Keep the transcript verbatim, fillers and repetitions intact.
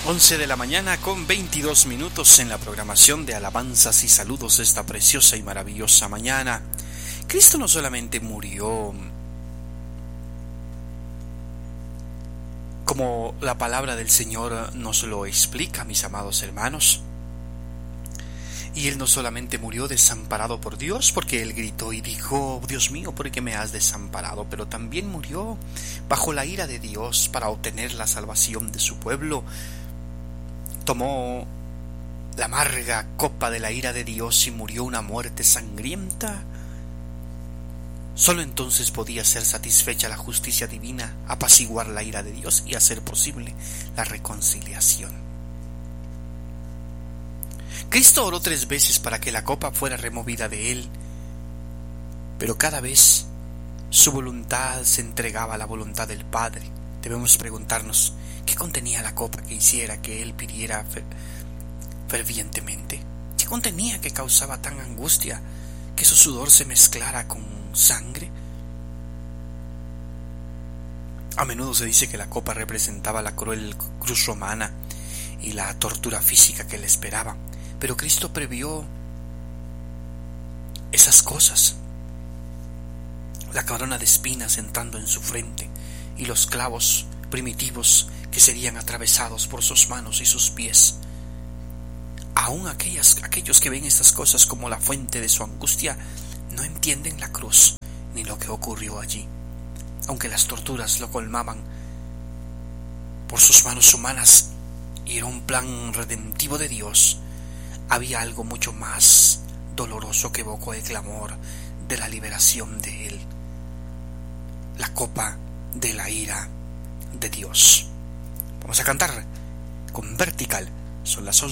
once de la mañana con veintidós minutos en la programación de alabanzas y saludos de esta preciosa y maravillosa mañana. Cristo no solamente murió como la palabra del Señor nos lo explica, mis amados hermanos, y Él no solamente murió desamparado por Dios, porque Él gritó y dijo: Dios mío, ¿por qué me has desamparado? Pero también murió bajo la ira de Dios para obtener la salvación de su pueblo. Tomó la amarga copa de la ira de Dios y murió una muerte sangrienta. Solo entonces podía ser satisfecha la justicia divina, apaciguar la ira de Dios y hacer posible la reconciliación. Cristo oró tres veces para que la copa fuera removida de él, pero cada vez su voluntad se entregaba a la voluntad del Padre. Debemos preguntarnos, ¿qué contenía la copa que hiciera que él pidiera fervientemente? ¿Qué contenía que causaba tan angustia que su sudor se mezclara con sangre? A menudo se dice que la copa representaba la cruel cruz romana y la tortura física que le esperaba. Pero Cristo previó esas cosas. La corona de espinas entrando en su frente y los clavos primitivos que serían atravesados por sus manos y sus pies. Aún aquellas, aquellos que ven estas cosas como la fuente de su angustia no entienden la cruz ni lo que ocurrió allí. Aunque las torturas lo colmaban por sus manos humanas y era un plan redentivo de Dios, había algo mucho más doloroso que evocó el clamor de la liberación de él: la copa de la ira de Dios. Vamos a cantar con Vertical. Son las once